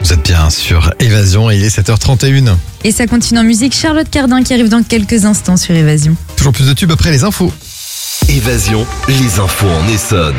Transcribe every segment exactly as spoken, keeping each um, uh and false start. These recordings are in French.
Vous êtes bien sur Évasion et il est sept heures trente et une. Et ça continue en musique. Charlotte Cardin qui arrive dans quelques instants sur Évasion. Toujours plus de tubes après les infos. Évasion, les infos en Essonne.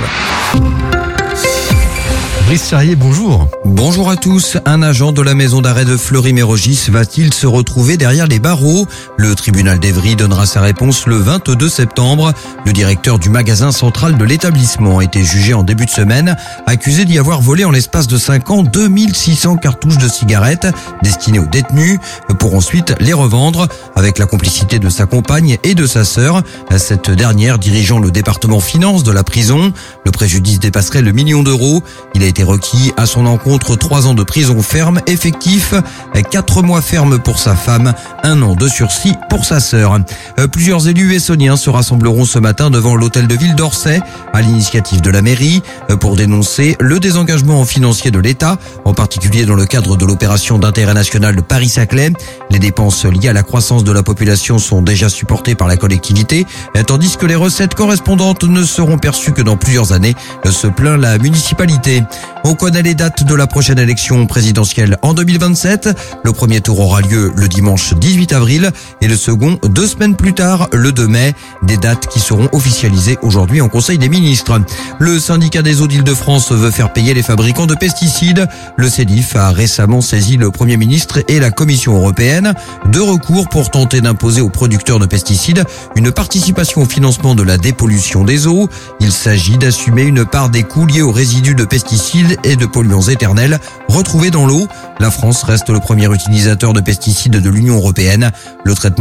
Brice Charrier, bonjour. Bonjour à tous. Un agent de la maison d'arrêt de Fleury-Mérogis va-t-il se retrouver derrière les barreaux? Le tribunal d'Évry donnera sa réponse le vingt-deux septembre. Le directeur du magasin central de l'établissement a été jugé en début de semaine, accusé d'y avoir volé en l'espace de cinq ans deux mille six cents cartouches de cigarettes destinées aux détenus pour ensuite les revendre avec la complicité de sa compagne et de sa sœur, cette dernière dirigeant le département finance de la prison. Le préjudice dépasserait le million d'euros. Il a été requis à son encontre trois ans de prison ferme effectif, quatre mois ferme pour sa femme, un an de sursis pour sa sœur. Plusieurs élus essonniens se rassembleront ce matin devant l'hôtel de ville d'Orsay à l'initiative de la mairie pour dénoncer le désengagement financier de l'État, en particulier dans le cadre de l'opération d'intérêt national de Paris-Saclay. Les dépenses liées à la croissance de la population sont déjà supportées par la collectivité, tandis que les recettes correspondantes ne seront perçues que dans plusieurs années, se plaint la municipalité. On connaît les dates de la prochaine élection présidentielle en deux mille vingt-sept. Le premier tour aura lieu le dimanche dix-huit avril et le second deux semaines plus tard, le deux mai. Des dates qui seront officialisées aujourd'hui en Conseil des ministres. Le syndicat des eaux d'Île-de-France veut faire payer les fabricants de pesticides. Le C E D I F a récemment saisi le Premier ministre et la Commission européenne. Deux recours pour tenter d'imposer aux producteurs de pesticides une participation au financement de la dépollution des eaux. Il s'agit d'assumer une part des coûts liés aux résidus de pesticides et de polluants éternels retrouvés dans l'eau. La France reste le premier utilisateur de pesticides de l'Union européenne. Le traitement